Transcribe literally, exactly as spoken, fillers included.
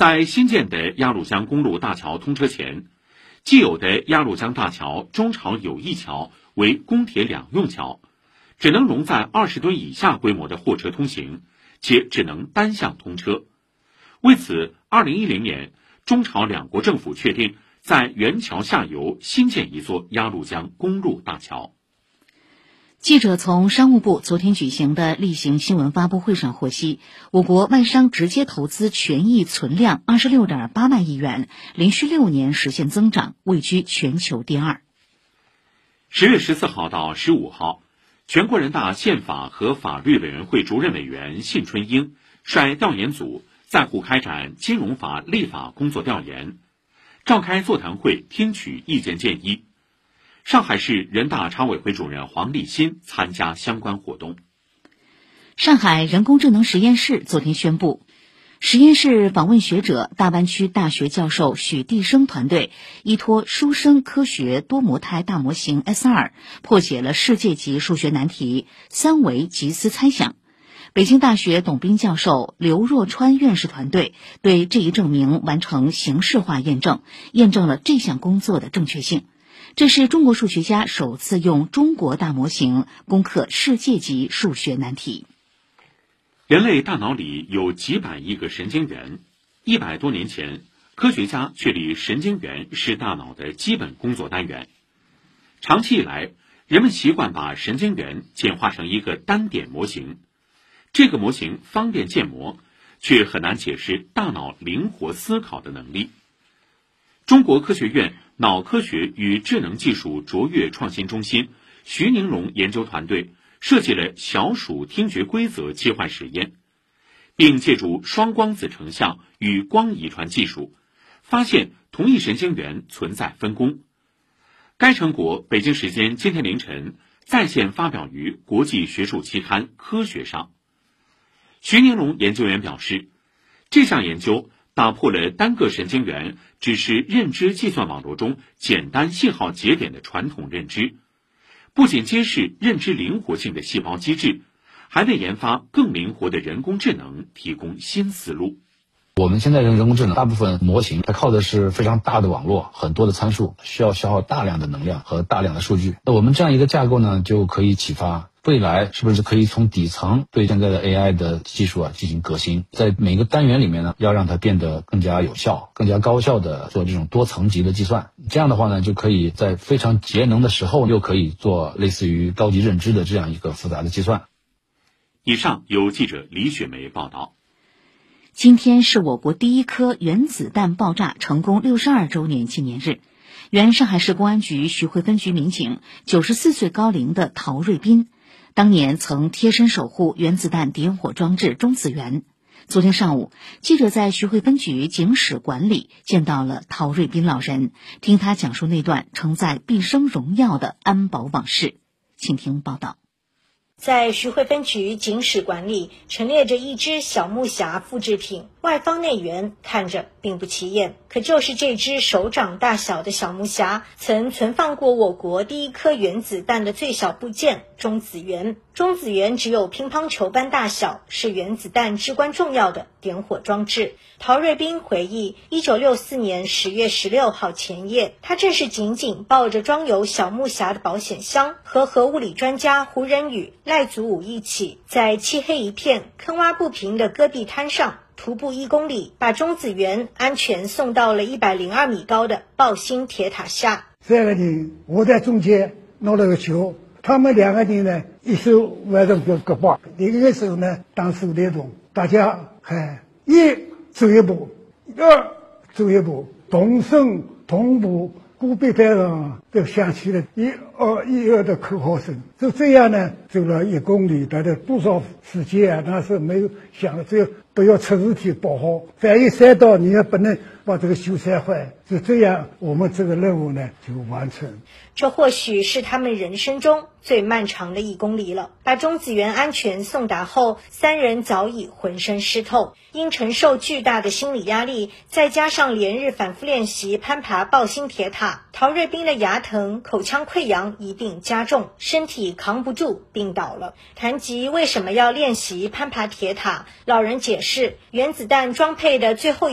在新建的鸭绿江公路大桥通车前，既有的鸭绿江大桥中朝友谊桥为公铁两用桥，只能容载二十吨以下规模的货车通行，且只能单向通车。为此，二零一零年，中朝两国政府确定在原桥下游新建一座鸭绿江公路大桥。 记者从商务部昨天举行的例行新闻发布会上获悉，我国外商直接投资权益存量 二十六点八万亿元，连续六年实现增长，位居全球第二。 十月十四号到十五号，全国人大宪法和法律委员会主任委员信春英率调研组在沪开展金融法立法工作调研，召开座谈会听取意见建议。上海市人大常委会主任黄立新参加相关活动。 上海人工智能实验室昨天宣布，实验室访问学者大湾区大学教授许地生团队依托书生科学多模态大模型 S 二 破解了世界级数学难题三维集思猜想。北京大学董斌教授、刘若川院士团队对这一证明完成形式化验证，验证了这项工作的正确性。这是中国数学家首次用中国大模型攻克世界级数学难题。 人类大脑里有几百亿个神经元，一百多年前，科学家确立神经元是大脑的基本工作单元。长期以来，人们习惯把神经元简化成一个单点模型，这个模型方便建模，却很难解释大脑灵活思考的能力。中国科学院脑科学与智能技术卓越创新中心徐宁荣研究团队设计了小鼠听觉规则切换实验，并借助双光子成像与光遗传技术，发现同一神经元存在分工。该成果北京时间今天凌晨在线发表于国际学术期刊《科学》上。徐宁荣研究员表示，这项研究打破了单个神经元只是认知计算网络中简单信号节点的传统认知，不仅揭示认知灵活性的细胞机制，还为研发更灵活的人工智能提供新思路。 我们现在人工智能大部分模型，它靠的是非常大的网络，很多的参数，需要消耗大量的能量和大量的数据。那我们这样一个架构呢，就可以启发未来是不是可以从底层对现在的 A I 的技术啊进行革新，在每个单元里面呢，要让它变得更加有效、更加高效的做这种多层级的计算。这样的话呢，就可以在非常节能的时候，又可以做类似于高级认知的这样一个复杂的计算。 以上由记者李雪梅报道。 今天是我国第一颗原子弹爆炸成功六十二周年纪念日。原上海市公安局徐汇分局民警九十四岁高龄的陶瑞斌，当年曾贴身守护原子弹点火装置中子源。昨天上午，记者在徐汇分局警史馆里见到了陶瑞斌老人，听他讲述那段承载毕生荣耀的安保往事。请听报道。 在徐汇分局警史馆里陈列着一只小木匣复制品，外方内圆，看着并不起眼，可就是这只手掌大小的小木匣曾存放过我国第一颗原子弹的最小部件中子源。中子源只有乒乓球般大小，是原子弹至关重要的点火装置。陶瑞斌回忆，一九六四年十月十六号前夜，他正是紧紧抱着装有小木匣的保险箱，和核物理专家胡仁宇、赖祖武一起，在漆黑一片、坑洼不平的戈壁滩上徒步一公里，把中子源安全送到了一百零二米高的爆心铁塔下。 三个人，我在中间弄了个球，他们两个人呢，一手挽着个胳膊，另一个手呢当手电筒，大家还一走一步，二走一步，同声同步，古北台上都响起了一二一二的口号声。就这样呢，走了一公里，大概多少时间啊？那是没有想的，只有不要出事体保好，万一摔倒，你也不能把这个球摔坏。就这样，我们这个任务呢就完成。 这或许是他们人生中最漫长的一公里了。把中子源安全送达后，三人早已浑身湿透，因承受巨大的心理压力，再加上连日反复练习攀爬爆心铁塔，陶瑞斌的牙疼、口腔溃疡一并加重，身体扛不住，病倒了。谈及为什么要练习攀爬铁塔，老人解释，原子弹装配的最后